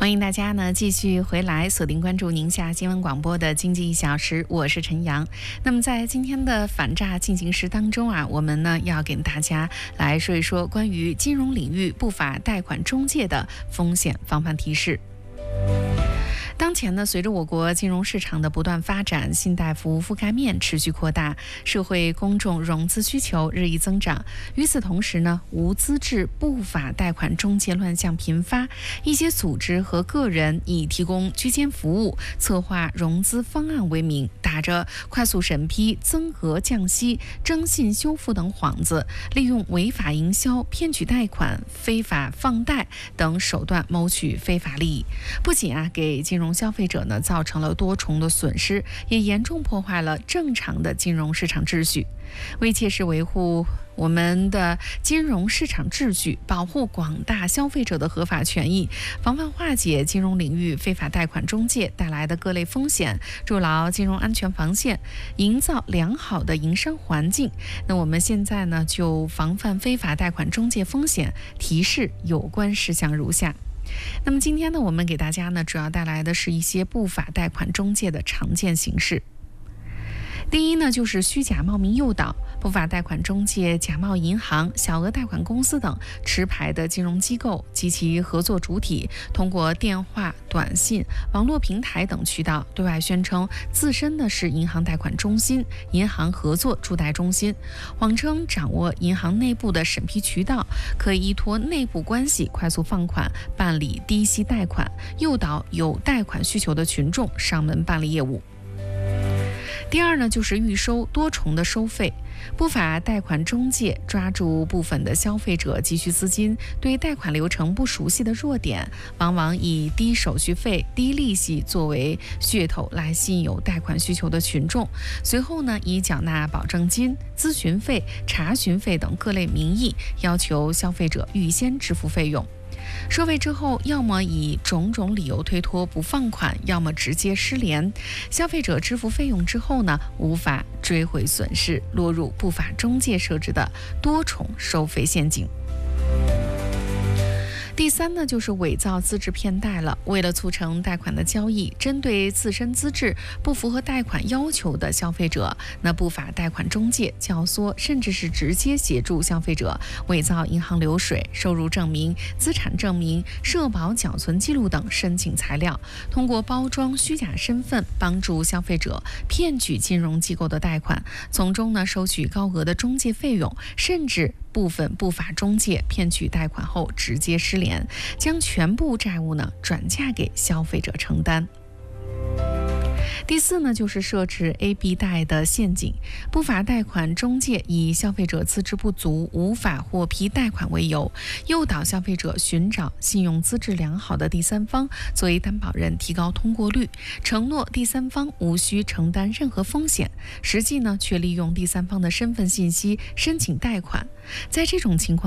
欢迎大家呢继续回来锁定关注宁夏新闻广播的经济1小时，我是陈阳。那么在今天的反诈进行时当中我们呢要给大家来说一说关于金融领域不法贷款中介的风险防范提示。当前呢，随着我国金融市场的不断发展，信贷服务覆盖面持续扩大，社会公众融资需求日益增长。与此同时呢，无资质不法贷款中介乱象频发，一些组织和个人以提供居间服务、策划融资方案为名，打着快速审批、增额降息、征信修复等幌子，利用违法营销、骗取贷款、非法放贷等手段谋取非法利益。不仅给金融消费者呢造成了多重的损失，也严重破坏了正常的金融市场秩序。为切实维护我们的金融市场秩序，保护广大消费者的合法权益，防范化解金融领域非法贷款中介带来的各类风险，筑牢金融安全防线，营造良好的营商环境。那我们现在呢就防范非法贷款中介风险提示有关事项如下。那么今天呢，我们给大家呢主要带来的是一些不法贷款中介的常见形式。第一呢，就是虚假冒名诱导。不法贷款中介假冒银行、小额贷款公司等持牌的金融机构及其合作主体，通过电话、短信、网络平台等渠道对外宣称自身呢是银行贷款中心、银行合作助贷中心，谎称掌握银行内部的审批渠道，可以依托内部关系快速放款、办理低息贷款，诱导有贷款需求的群众上门办理业务。第二呢，就是预收多重的收费。不法贷款中介抓住部分的消费者急需资金、对贷款流程不熟悉的弱点，往往以低手续费、低利息作为噱头来吸引有贷款需求的群众，随后呢，以缴纳保证金、咨询费、查询费等各类名义，要求消费者预先支付费用。收费之后，要么以种种理由推脱不放款，要么直接失联。消费者支付费用之后呢，无法追回损失，落入不法中介设置的多重收费陷阱。第三呢，就是伪造资质骗贷了。为了促成贷款的交易，针对自身资质不符合贷款要求的消费者，那不法贷款中介教唆，甚至是直接协助消费者伪造银行流水、收入证明、资产证明、社保缴存记录等申请材料，通过包装虚假身份，帮助消费者骗取金融机构的贷款，从中呢收取高额的中介费用，甚至部分不法中介骗取贷款后直接失联，将全部债务呢转嫁给消费者承担。第四呢，就是设置 A、B 贷的陷阱。不法贷款中介以消费者资质不足、无法获批贷款为由，诱导消费者寻找信用资质良好的第三方作为担保人，提高通过率，承诺第三方无需承担任何风险，实际呢却利用第三方的身份信息申请贷款。在这种情况